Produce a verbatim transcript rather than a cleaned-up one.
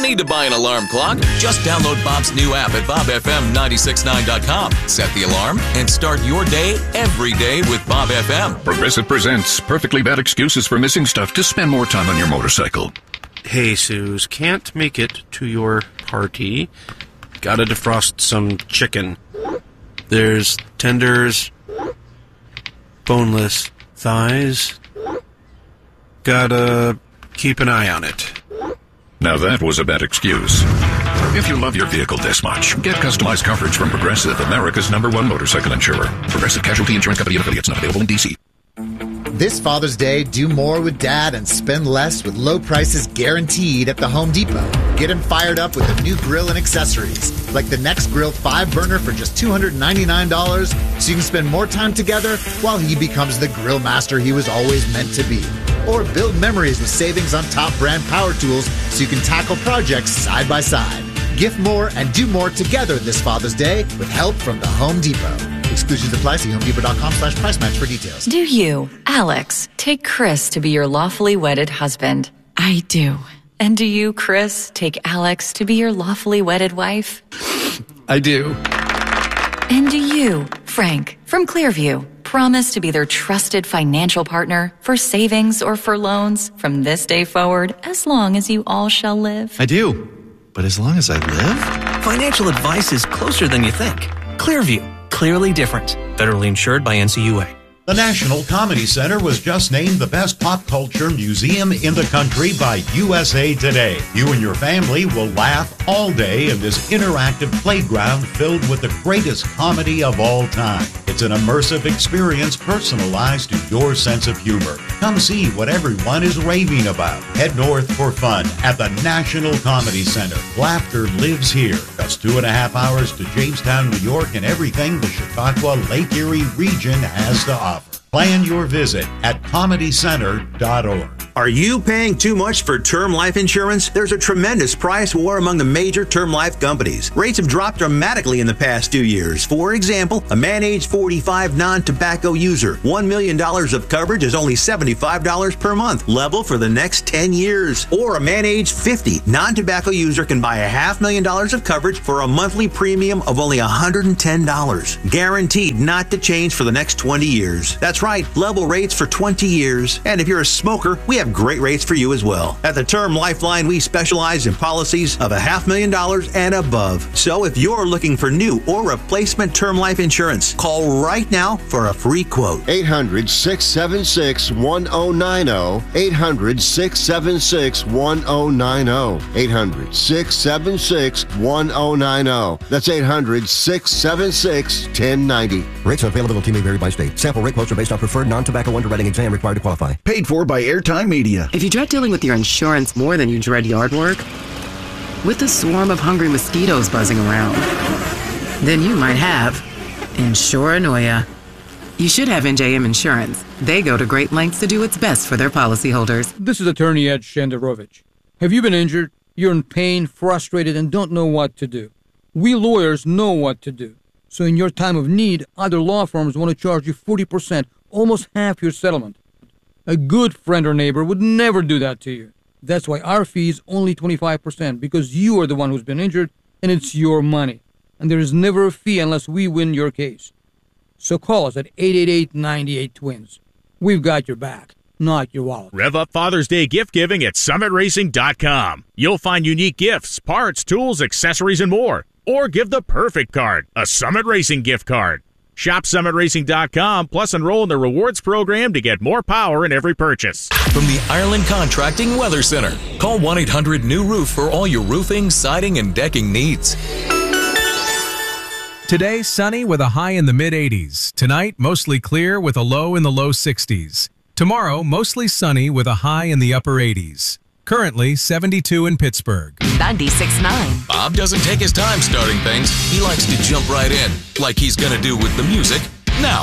need to buy an alarm clock. Just download Bob's new app at bob f m nine six nine dot com. Set the alarm and start your day every day with Bob F M. Progressive presents Perfectly Bad Excuses for Missing Stuff to Spend More Time on Your Motorcycle. Hey, Suze, can't make it to your party. Gotta defrost some chicken. There's tenders, boneless thighs. Gotta keep an eye on it. Now that was a bad excuse. If you love your vehicle this much, get customized coverage from Progressive, America's number one motorcycle insurer. Progressive Casualty Insurance Company and affiliates, not available in D C. This Father's Day, do more with Dad and spend less with low prices guaranteed at the Home Depot. Get him fired up with a new grill and accessories, like the Next Grill five burner for just two hundred ninety-nine dollars, so you can spend more time together while he becomes the grill master he was always meant to be. Or build memories with savings on top brand power tools so you can tackle projects side by side. Gift more and do more together this Father's Day with help from the Home Depot. Exclusions apply. See homedepot.com slash price match for details. Do you, Alex, take Chris to be your lawfully wedded husband? I do. And do you, Chris, take Alex to be your lawfully wedded wife? I do. And do you, Frank, from Clearview, promise to be their trusted financial partner for savings or for loans from this day forward, as long as you all shall live? I do. But as long as I live? Financial advice is closer than you think. Clearview. Clearly different. Federally insured by N C U A. The National Comedy Center was just named the best pop culture museum in the country by U S A Today. You and your family will laugh all day in this interactive playground filled with the greatest comedy of all time. It's an immersive experience personalized to your sense of humor. Come see what everyone is raving about. Head north for fun at the National Comedy Center. Laughter lives here. Just two and a half hours to Jamestown, New York, and everything the Chautauqua Lake Erie region has to offer. Plan your visit at comedy center dot org. Are you paying too much for term life insurance? There's a tremendous price war among the major term life companies. Rates have dropped dramatically in the past two years. For example, a man age forty-five non-tobacco user, one million dollars of coverage is only seventy-five dollars per month, level for the next ten years. Or a man age fifty non-tobacco user can buy a half million dollars of coverage for a monthly premium of only one hundred ten dollars. Guaranteed not to change for the next twenty years. That's right, level rates for twenty years. And if you're a smoker, we have great rates for you as well. At the Term Lifeline, we specialize in policies of a half million dollars and above. So if you're looking for new or replacement term life insurance, call right now for a free quote. eight hundred, six seven six, one oh nine oh. eight hundred, six seven six, one oh nine oh. eight hundred, six seven six, one oh nine oh. That's eight hundred, six seven six, one oh nine oh. Rates and availability may vary by state. Sample rate quotes are based on preferred non-tobacco underwriting exam required to qualify. Paid for by Airtime Media. If you dread dealing with your insurance more than you dread yard work, with a swarm of hungry mosquitoes buzzing around, then you might have Insuranoia. You should have N J M Insurance. They go to great lengths to do what's best for their policyholders. This is Attorney Ed Shenderovich. Have you been injured? You're in pain, frustrated, and don't know what to do. We lawyers know what to do. So in your time of need, other law firms want to charge you forty percent, almost half your settlement. A good friend or neighbor would never do that to you. That's why our fee is only twenty-five percent, because you are the one who's been injured, and it's your money. And there is never a fee unless we win your case. So call us at eight eight eight, nine eight twins. We've got your back, not your wallet. Rev up Father's Day gift giving at summit racing dot com. You'll find unique gifts, parts, tools, accessories, and more. Or give the perfect card, a Summit Racing gift card. Shop summit racing dot com, plus enroll in the rewards program to get more power in every purchase. From the Ireland Contracting Weather Center, call one eight hundred new roof for all your roofing, siding, and decking needs. Today, sunny with a high in the mid eighties. Tonight, mostly clear with a low in the low sixties. Tomorrow, mostly sunny with a high in the upper eighties. Currently, seventy-two in Pittsburgh. ninety-six point nine. Bob doesn't take his time starting things. He likes to jump right in, like he's going to do with the music now.